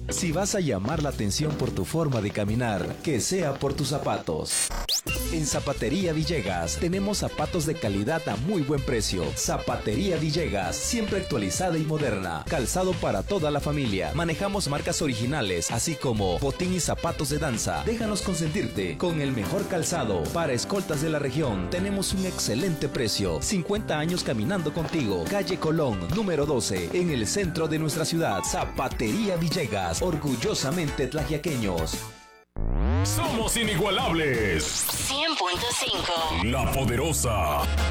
Si vas a llamar la atención por tu forma de caminar, que sea por tus zapatos. En Zapatería Villegas tenemos zapatos de calidad a muy buen precio. Zapatería Villegas, siempre actualizada y moderna. Calzado para toda la familia. Manejamos marcas originales, así como botín y zapatos de danza. Déjanos consentirte con el mejor calzado. Para escoltas de la región, tenemos un excelente precio. 50 años caminando contigo. Calle Colón, número 12, en el centro de nuestra ciudad. Zapatería Villegas, orgullosamente tlaxiaqueños. Somos inigualables. 100.5. La Poderosa.